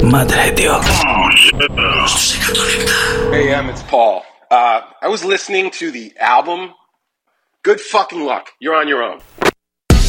Madre Dios. Hey, it's Paul. I was listening to the album. Good fucking luck. You're on your own.